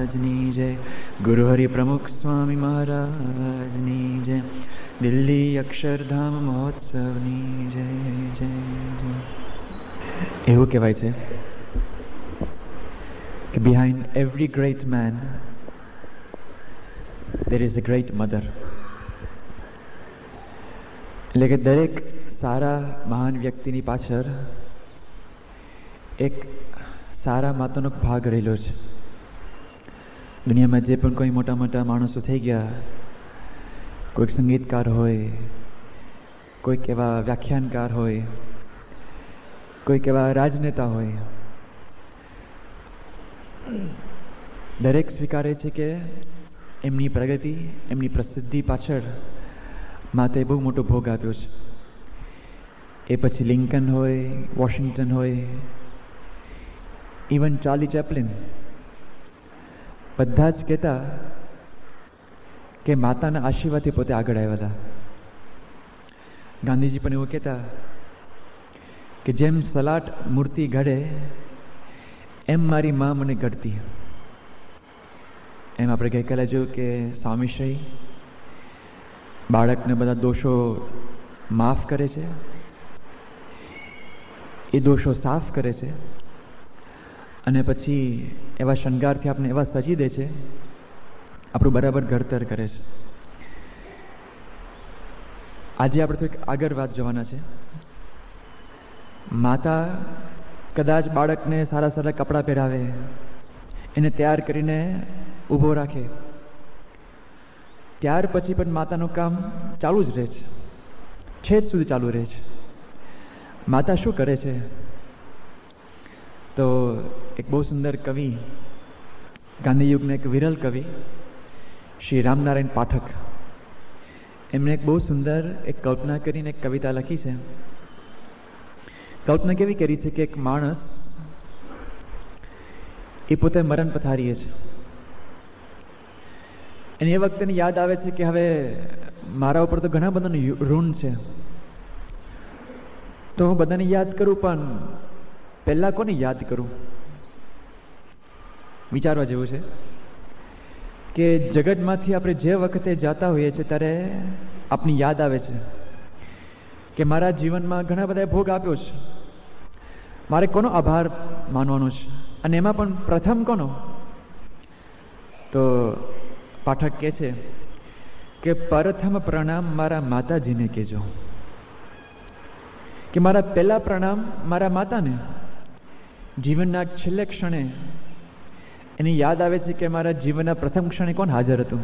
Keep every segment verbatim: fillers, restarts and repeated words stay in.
મહારાજની જય, ગુરુ હરિ પ્રમુખ સ્વામી મહારાજની જય, દિલ્હી અક્ષરધામ મહોત્સવની જય જય જય. એવું કહેવાય છે કે behind every great man there is a great mother. એટલે કે દરેક સારા મહાન વ્યક્તિની પાછળ એક સારા માતાનો ભાગ રહેલો છે. દુનિયામાં જે પણ કોઈ મોટા મોટા માણસો થઈ ગયા, કોઈક સંગીતકાર હોય, કોઈક એવા વ્યાખ્યાનકાર હોય, કોઈક એવા રાજનેતા હોય, દરેક સ્વીકારે છે કે એમની પ્રગતિ, એમની પ્રસિદ્ધિ પાછળ માતાએ બહુ મોટો ભોગ આપ્યો છે. એ પછી લિંકન હોય, વોશિંગ્ટન હોય, ઇવન ચાર્લી ચેપ્લિન, બધા જ કહેતા કે માતાના આશીર્વાદથી પોતે આગળ આવ્યા હતા. ગાંધીજી પણ એવું કહેતા કે જેમ સલાટ મૂર્તિ ઘડે એમ મારી મા મને ઘડતી. એમ આપણે ગઈકાલે જોયું કે સ્વામીશ્રી બાળકને બધા દોષો માફ કરે છે, એ દોષો સાફ કરે છે અને પછી એવા શણગારથી આપણે એવા સજી દે છે, આપણું બરાબર ઘડતર કરે છે. આજે આપણે તો એક આગળ વાત જોવાના છે. માતા કદાચ બાળકને સારા સારા કપડાં પહેરાવે, એને તૈયાર કરીને ઊભો રાખે, ત્યાર પછી પણ માતાનું કામ ચાલુ જ રહે છે, છેક સુધી ચાલુ રહે છે. માતા શું કરે છે? તો એક બહુ સુંદર કવિ, ગાંધી યુગના એક વિરલ કવિ શ્રી રામનારાયણ પાઠક, એમણે એક બહુ સુંદર એક કલ્પના કરીને એક કવિતા લખી છે. કલ્પના કેવી કરી છે કે એક માણસ એ પોતે મરણ પથારીએ છે. અને એ વખતે યાદ આવે છે કે હવે મારા ઉપર તો ઘણા બધાનું ઋણ છે, તો હું બધાને યાદ કરું, પણ પહેલા કોને યાદ કરું? વિચારવા જેવું છે કે જગતમાંથી આપણે જે વખતે જાતા હોઈએ છીએ ત્યારે આપની યાદ આવે છે કે મારા જીવનમાં ઘણા બધા ભોગ આપ્યો છે, મારે કોનો આભાર માનવાનો છે, અને એમાં પણ પ્રથમ કોનો? તો પાઠક કહે છે કે પ્રથમ પ્રણામ મારા માતાજીને કહેજો, કે મારા પહેલા પ્રણામ મારા માતાને. જીવનના છેલ્લે ક્ષણે એની યાદ આવે છે કે મારા જીવનના પ્રથમ ક્ષણે કોણ હાજર હતું.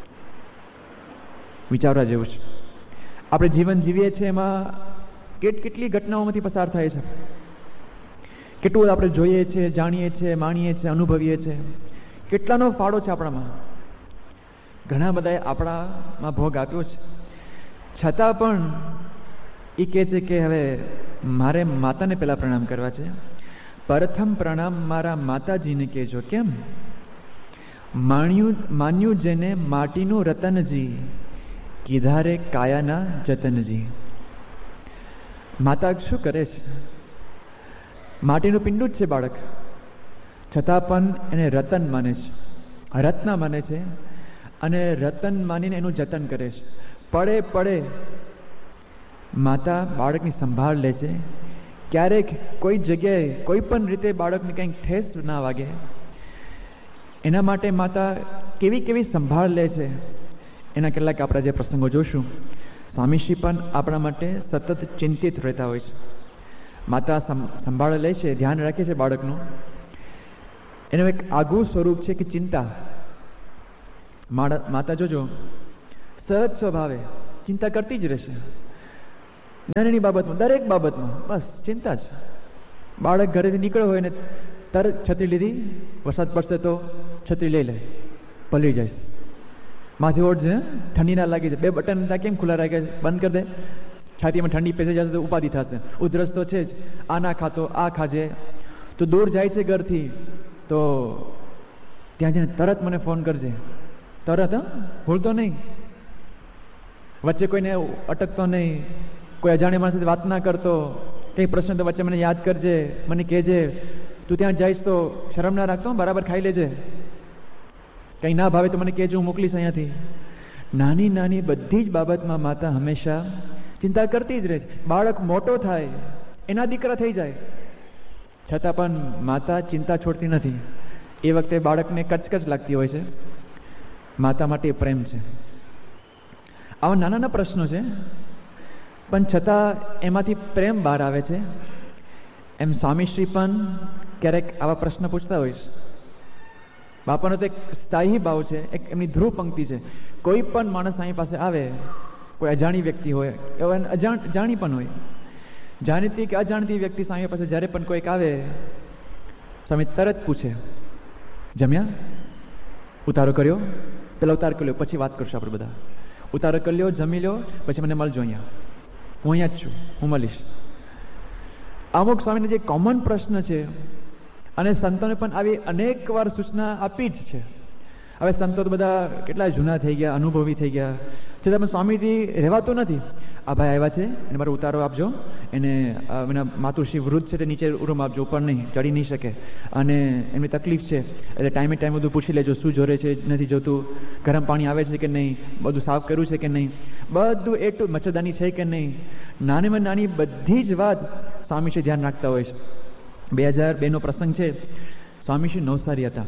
વિચારવા જેવું છે. આપણે જીવન જીવીએ છીએ એમાં કેટ કેટલી ઘટનાઓમાંથી પસાર થાય છે, કેટલું આપણે જોઈએ છીએ, જાણીએ છીએ, માણીએ છીએ, અનુભવીએ છીએ, કેટલાનો ફાળો છે આપણામાં. ઘણા બધાએ આપણામાં ભોગ આપ્યો છે, છતાં પણ એ કહે છે કે હવે મારે માતાને પહેલા પ્રણામ કરવા છે. પ્રથમ પ્રણામ મારા માતાજીને કહેજો. કેમ? માણ્યું માન્યું જેને માટીનું રતનજી, કીધારે કાયાના જતનજી. માતા શું કરે છે? માટીનું પિંડું જ છે બાળક, છતાં પણ એને રતન માને છે, રત્ન માને છે, અને રતન માનીને એનું જતન કરે છે. પડે પડે માતા બાળકની સંભાળ લે છે. ક્યારેક કોઈ જગ્યાએ કોઈ પણ રીતે બાળકને કંઈક ઠેસ ના વાગે એના માટે માતા કેવી કેવી સંભાળ લે છે, એના કેટલાક આપણે જે પ્રસંગો જોશું. સ્વામીશ્રી પણ આપણા માટે સતત ચિંતિત રહેતા હોય છે. માતા સંભાળ લે છે, ધ્યાન રાખે છે બાળકનું. એનું એક આગવું સ્વરૂપ છે કે ચિંતા. માતા જોજો સહજ સ્વભાવે ચિંતા કરતી જ રહેશે, નાની બાબતમાં, દરેક બાબતમાં બસ ચિંતા જ. બાળક ઘરેથી નીકળ્યો હોય ને તરત છત્રી લીધી, વરસાદ પડશે તો છત્રી લઈ લે, પલળી જાય, માથે ઓઢજે, ઠંડી ના લાગી જાય. બે બટન કેમ ખુલ્લા રાખે? બંધ કરી દે, છાતીમાં ઠંડી પેસી જશે તો ઉપાધિ થશે. ઉધરસ તો છે જ, આ ના ખાતો, આ ખાજે. તો દૂર જાય છે ઘરથી તો ત્યાં જઈને તરત મને ફોન કરજે, તરત. હા, ભૂલતો નહીં, વચ્ચે કોઈને અટકતો નહીં, કોઈ અજાણ્યા માણસ સાથે વાત ના કરતો, કંઈ પ્રશ્ન તો વચ્ચે મને યાદ કરજે, મને કહેજે. તું ત્યાં જઈશ તો શરમ ના રાખતો, બરાબર ખાઈ લેજે. કંઈ ના ભાવે તો મને કહેજો, હું મોકલીશ અહીંયાથી. નાની નાની બધી જ બાબતમાં માતા હંમેશા ચિંતા કરતી જ રહે છે. બાળક મોટો થાય, એના દીકરા થઈ જાય, છતાં પણ માતા ચિંતા છોડતી નથી. એ વખતે બાળકને કચકચ લાગતી હોય છે. માતા માટે પ્રેમ છે. આવા નાના નાના પ્રશ્નો છે, પણ છતાં એમાંથી પ્રેમ બહાર આવે છે. એમ સ્વામીશ્રી પણ ક્યારેક આવા પ્રશ્ન પૂછતા હોય છે. બાપાનો તો એક સ્થાયી ભાવ છે, એક એમની ધ્રુવ પંક્તિ છે. કોઈ પણ માણસ અહીં પાસે આવે, કોઈ અજાણી વ્યક્તિ હોય, એવા અજાણ જાણી પણ હોય, જાણીતી કે અજાણતી વ્યક્તિ સ્વામી પાસે જ્યારે પણ કોઈક આવે, સ્વામી તરત પૂછે, જમ્યા? ઉતારો કર્યો? પેલા ઉતાર કરી લો, પછી વાત કરશું આપણે બધા. ઉતારો કરી લ્યો, જમી લો, પછી મને મળજો અહીંયા, હું અહીંયા જ છું, હું મળીશ. અમુક સ્વામીને જે કોમન પ્રશ્ન છે, અને સંતોને પણ આવી અનેક વાર સૂચના આપી જ છે. હવે સંતો તો બધા કેટલા જૂના થઈ ગયા, અનુભવી થઈ ગયા, છતાં પણ સ્વામીજી રહેવાતું નથી. આ ભાઈ આવ્યા છે, એને મારો ઉતારો આપજો, એને એના માતુશ્રી વૃદ્ધ છે તે નીચે રૂમ આપજો, ઉપર નહીં, ચડી નહીં શકે, અને એમની તકલીફ છે, એટલે ટાઈમે ટાઈમ બધું પૂછી લેજો, શું જોરે છે, નથી જોતું, ગરમ પાણી આવે છે કે નહીં, બધું સાફ કર્યું છે કે નહીં, બધું એ ટુ મચ્છરદાની છે કે નહીં, નાનીમાં નાની બધી જ વાત સ્વામીશ્રી ધ્યાન રાખતા હોય છે. બે હજાર બે નો પ્રસંગ છે. સ્વામીશ્રી નવસારી હતા.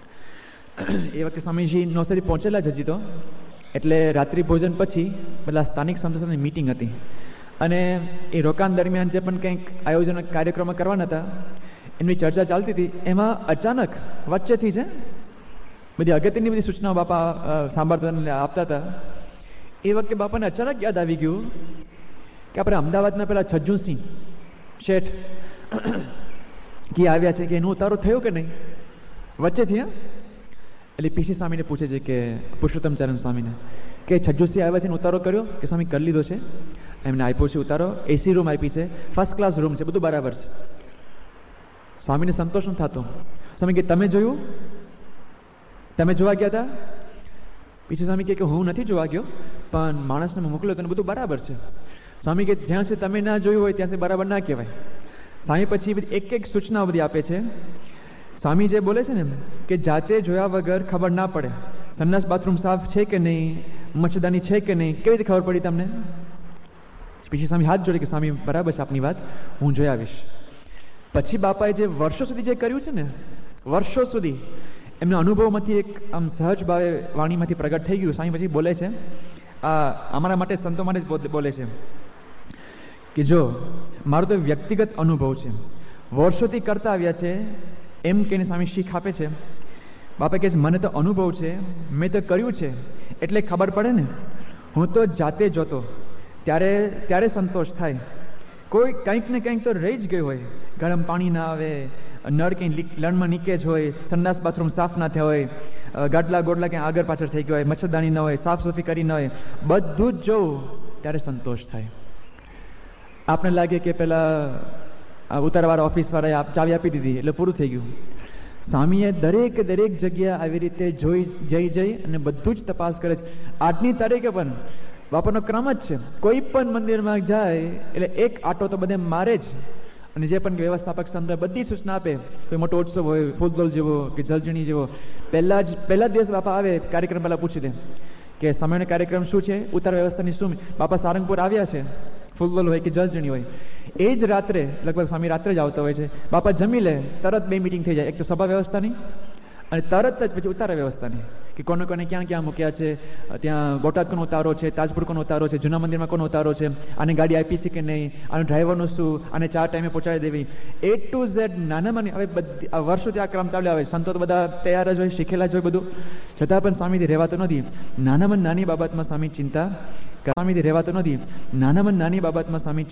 એ વખતે સ્વામીજી નવસારી પહોંચેલા જ હજી તો, એટલે રાત્રિ ભોજન પછી પેલા સ્થાનિક સંતો સાથે મીટિંગ હતી, અને એ રોકાણ દરમિયાન જે પણ કંઈક આયોજન કાર્યક્રમો કરવાના હતા, એમની ચર્ચા ચાલતી હતી. એમાં અચાનક વચ્ચેથી છે બધી અગત્યની બધી સૂચનાઓ બાપા સાંભળતા આપતા હતા. એ વખતે બાપાને અચાનક યાદ આવી ગયું કે આપણે અમદાવાદના પેલા છજ્જુસિંહ શેઠ કે આવ્યા છે, કે એનો ઉતારો થયો કે નહીં વચ્ચેથી. હા, એટલે પીસી સ્વામીને પૂછે છે કે પુરુષોત્તમ ચરણ સ્વામીને કે છજ્જુસિંહ આવ્યા છે, ઉતારો કર્યો કે? સ્વામી કરી લીધો છે, એમને આપ્યો છે ઉતારો, એસી રૂમ આપી છે, ફર્સ્ટ ક્લાસ રૂમ છે, બધું બરાબર છે. સ્વામીને સંતોષ ન થતો. સ્વામી કે તમે જોયું? તમે જોવા ગયા હતા? પીસી સ્વામી કે હું નથી જોવા ગયો, પણ માણસને મોકલ્યો તો બધું બરાબર છે. સ્વામી કે જ્યાં સુધી તમે ના જોયું હોય ત્યાં સુધી બરાબર ના કહેવાય. સ્વામી પછી એક એક સૂચનાઓ બધી આપે છે. સ્વામી જે બોલે છે ને કે જાતે જોયા વગર ખબર ના પડે, સંડાસ બાથરૂમ સાફ છે કે નહીં, મચ્છરદાની છે કે નહીં, કેવી રીતે ખબર પડી તમને? પછી સ્વામી હાથ જોડે કે સ્વામી બરાબર છે આપની વાત, હું જોઈ આવીશ. પછી બાપાએ જે વર્ષો સુધી જે કર્યું છે ને, વર્ષો સુધી એમના અનુભવમાંથી એક આમ સહજ ભાવે વાણીમાંથી પ્રગટ થઈ ગયું. સ્વામી પછી બોલે છે, આ અમારા માટે, સંતો માટે જ બોલે છે કે જો મારો તો વ્યક્તિગત અનુભવ છે, વર્ષોથી કરતા આવ્યા છે, એમ કહીને સ્વામી શીખ આપે છે. બાપા કહે છે મને તો અનુભવ છે, મેં તો કર્યું છે, એટલે ખબર પડે ને. હું તો જાતે જોતો, ત્યારે ત્યારે સંતોષ થાય. કોઈ કંઈક ને કંઈક તો રહી જ ગયું હોય, ગરમ પાણી ના આવે, નળ કંઈ લણમાં નીકેજ હોય, સંડાસ બાથરૂમ સાફ ના થયા હોય, ગાડલા ગોડલા ક્યાં આગળ પાછળ થઈ ગયો હોય, મચ્છરદાની ન હોય, સાફ સફાઈ કરી ન હોય, બધું જ જોવું ત્યારે સંતોષ થાય. આપને લાગે કે પેલા ઉતારવાળા ઓફિસ વાળાએ ચાવી આપી દીધી એટલે પૂરું થઈ ગયું. સ્વામીએ દરેક દરેક જગ્યા આવી રીતે જોઈ જઈ જઈ અને બધું જ તપાસ કરે છે. આજની તારીખે પણ બાપાનો ક્રમ જ છે, કોઈ પણ મંદિરમાં જાય એટલે એક આટો તો બધે મારે જ, અને જે પણ વ્યવસ્થાપક સંત બધી સૂચના આપે. કોઈ મોટો ઉત્સવ હોય, ફૂલદોલ જેવો કે જલજણી જેવો, પહેલા જ પહેલા દિવસ બાપા આવે કાર્યક્રમ પહેલા પૂછી દે કે સમયનો કાર્યક્રમ શું છે, ઉતાર વ્યવસ્થાની શું. બાપા સારંગપુર આવ્યા છે, ફૂલદોલ હોય કે જલજણી હોય, એ જ રાત્રે લગભગ સ્વામી રાત્રે જ આવતા હોય છે. બાપા જમી લે, તરત બે મિટિંગ થઈ જાય, એક તો સભા વ્યવસ્થાની અને તરત જ પછી ઉતારા વ્યવસ્થાની, કે કોને કોને ક્યાં ક્યાં મૂક્યા છે, ત્યાં બોટાદ કોનો ઉતારો છે, તાજપુર કોનો ઉતારો છે, જૂના મંદિરમાં કોનો ઉતારો છે, આને ગાડી આપી છે કે નહીં, આનું ડ્રાઈવરનું શું, આને ચાર ટાઈમે પહોંચાડી દેવી, એ ટુ ઝેડ નાનામાં. હવે બધી વર્ષોથી આ ક્રમ ચાલ્યો આવે, સંતો તો બધા તૈયાર જ હોય, શીખેલા જ હોય બધું, છતાં પણ સ્વામીથી રહેવાતો નથી. નાનામાં નાની બાબતમાં સ્વામી ચિંતા સ્વામીથી રહેવાતો નથી નાનામાં નાની બાબતમાં સ્વામી